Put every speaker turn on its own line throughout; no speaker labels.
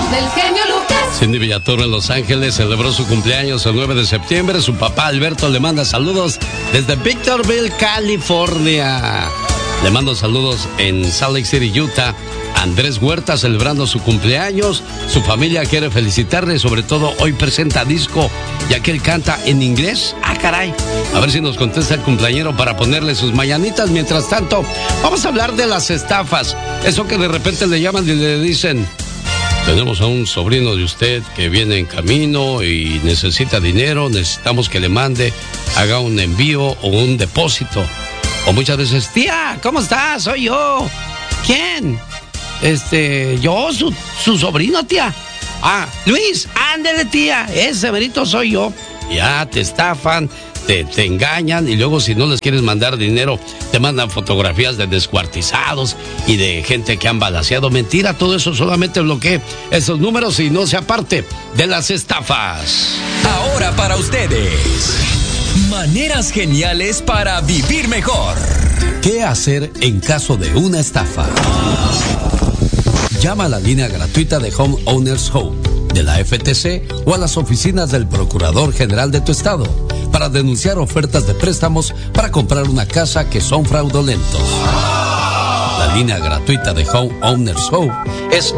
del genio Lucas.
Cindy Villatoro en Los Ángeles celebró su cumpleaños el 9 de septiembre. Su papá Alberto le manda saludos desde Victorville, California. Le mando saludos en Salt Lake City, Utah. Andrés Huerta celebrando su cumpleaños. Su familia quiere felicitarle, sobre todo hoy presenta disco, ya que él canta en inglés. ¡Ah, caray! A ver si nos contesta el cumpleañero para ponerle sus mañanitas. Mientras tanto, vamos a hablar de las estafas. Eso que de repente le llaman y le dicen: tenemos a un sobrino de usted que viene en camino y necesita dinero, necesitamos que le mande, haga un envío o un depósito. O muchas veces: tía, ¿cómo estás? Soy yo. ¿Quién? Yo, su sobrino, tía. Ah, Luis, ándele, tía, ese verito soy yo. Ya te estafan, te engañan, y luego si no les quieres mandar dinero, te mandan fotografías de descuartizados y de gente que han balaceado. Mentira, todo eso solamente bloquee esos números y no sea parte de las estafas.
Ahora para ustedes, maneras geniales para vivir mejor.
¿Qué hacer en caso de una estafa? Llama a la línea gratuita de Homeowners Hope de la FTC o a las oficinas del Procurador General de tu estado para denunciar ofertas de préstamos para comprar una casa que son fraudulentos. La línea gratuita de Homeowners Hope es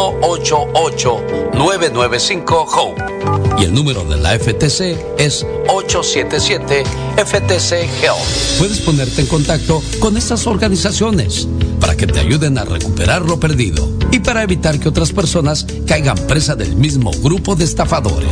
1-888-995-HOPE y el número de la FTC es 877-FTC-HELP. Puedes ponerte en contacto con estas organizaciones para que te ayuden a recuperar lo perdido y para evitar que otras personas caigan presa del mismo grupo de estafadores.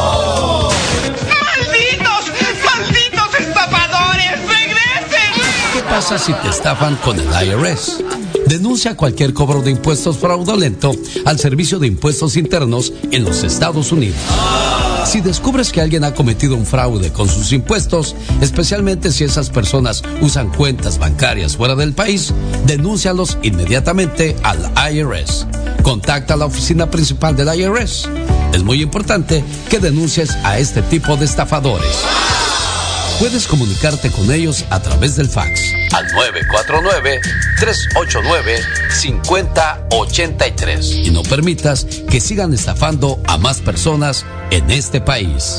¡Malditos! ¡Malditos estafadores! ¡Regresen!
¿Qué pasa si te estafan con el IRS? Denuncia cualquier cobro de impuestos fraudulento al Servicio de Impuestos Internos en los Estados Unidos. Si descubres que alguien ha cometido un fraude con sus impuestos, especialmente si esas personas usan cuentas bancarias fuera del país, denúncialos inmediatamente al IRS. Contacta a la oficina principal del IRS. Es muy importante que denuncies a este tipo de estafadores. Puedes comunicarte con ellos a través del fax al 949-389-5083 y no permitas que sigan estafando a más personas en este país.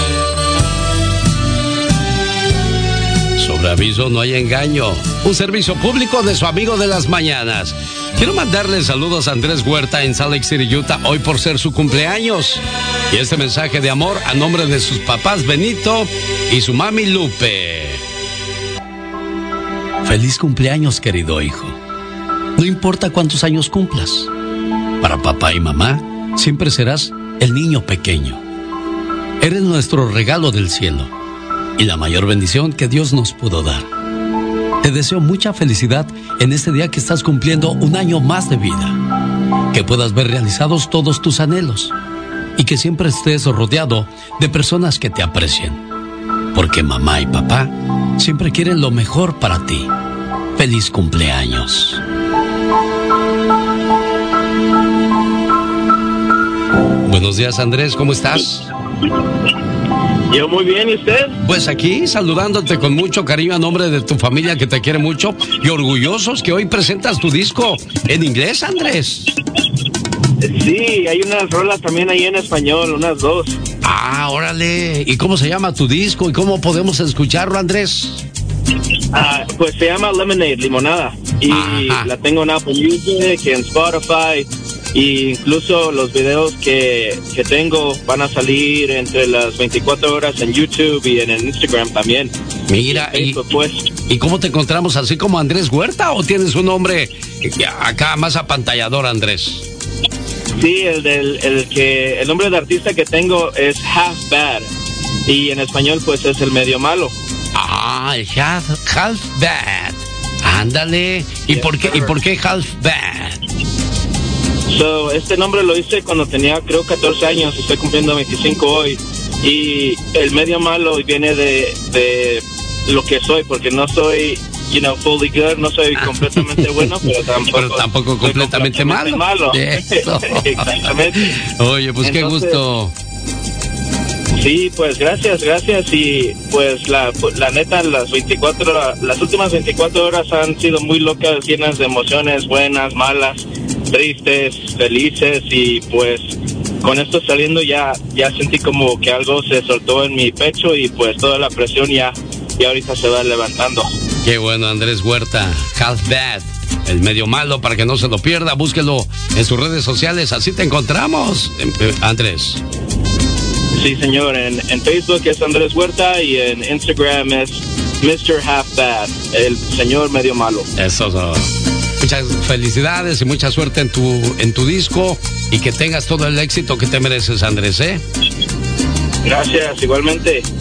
Sobre aviso no hay engaño. Un servicio público de su amigo de las mañanas. Quiero mandarle saludos a Andrés Huerta en Salt Lake City, Utah, hoy por ser su cumpleaños. Y este mensaje de amor a nombre de sus papás Benito y su mami Lupe. Feliz cumpleaños, querido hijo. No importa cuántos años cumplas. Para papá y mamá, siempre serás el niño pequeño. Eres nuestro regalo del cielo y la mayor bendición que Dios nos pudo dar. Te deseo mucha felicidad en este día que estás cumpliendo un año más de vida. Que puedas ver realizados todos tus anhelos y que siempre estés rodeado de personas que te aprecien. Porque mamá y papá siempre quieren lo mejor para ti. Feliz cumpleaños. Buenos días, Andrés, ¿cómo estás?
Yo muy bien, ¿y usted?
Pues aquí saludándote con mucho cariño a nombre de tu familia que te quiere mucho y orgullosos que hoy presentas tu disco en inglés, Andrés.
Sí, hay unas rolas también ahí en español, unas 2.
Ah, órale. ¿Y cómo se llama tu disco y cómo podemos escucharlo, Andrés?
Pues se llama Lemonade, limonada. Y la tengo en Apple Music, en Spotify. Y incluso los videos que tengo van a salir entre las 24 horas en YouTube y en el Instagram también.
Mira, ¿y cómo te encontramos? ¿Así como Andrés Huerta o tienes un nombre acá más apantallador, Andrés?
Sí, el nombre de artista que tengo es Half Bad. Y en español pues es el medio malo.
Ah, el Half Bad. Ándale. ¿Y por qué Half Bad?
Este nombre lo hice cuando tenía creo 14 años, estoy cumpliendo 25 hoy. Y el medio malo viene de lo que soy, porque no soy, fully good, no soy completamente bueno, pero tampoco
completamente malo.
Exactamente.
Oye, pues entonces, qué gusto.
Sí, pues gracias. Y pues la neta, las últimas 24 horas han sido muy locas, llenas de emociones buenas, malas. tristes, felices, y pues con esto saliendo ya sentí como que algo se soltó en mi pecho y pues toda la presión ya ahorita se va levantando.
Qué bueno, Andrés Huerta, Half Bad, el medio malo, para que no se lo pierda, búsquelo en sus redes sociales, así te encontramos, Andrés.
Sí, señor, en Facebook es Andrés Huerta y en Instagram es Mr. Half Bad, el señor medio malo.
Eso. Muchas felicidades y mucha suerte en tu disco y que tengas todo el éxito que te mereces, Andrés, ¿eh?
Gracias, igualmente.